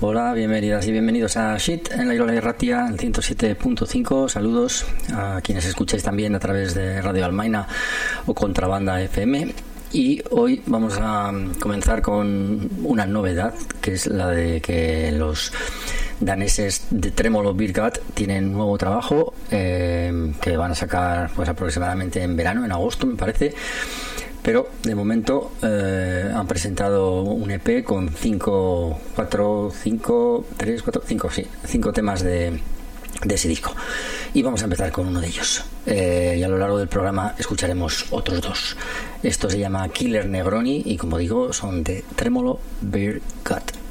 Hola, bienvenidas y bienvenidos a Shit en la Irola Irratia, en 107.5. Saludos a quienes escucháis también a través de Radio Almaina o Contrabanda FM. Y hoy vamos a comenzar con una novedad, que es la de que los daneses de Tremolo Beer Gut tienen nuevo trabajo que van a sacar pues aproximadamente en verano, en agosto me parece. Pero de momento han presentado un EP con 5 temas de ese disco. Y vamos a empezar con uno de ellos. Y a lo largo del programa escucharemos otros dos. Esto se llama Killer Negroni y, como digo, son de Tremolo Beer Gut.